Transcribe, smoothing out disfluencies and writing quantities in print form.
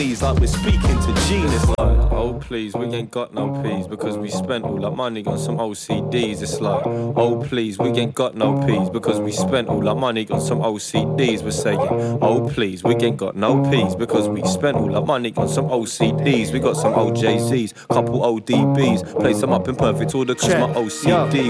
like we're speaking to genius. Like, oh please, we ain't got no peas because we spent all our money on some OCDs. It's like, oh please, we ain't got no peas because we spent all our money on some OCDs. We're saying, oh please, we ain't got no peas because we spent all our money on some OCDs. We got some OJZs, couple ODBs, play some up in perfect order cause my OCD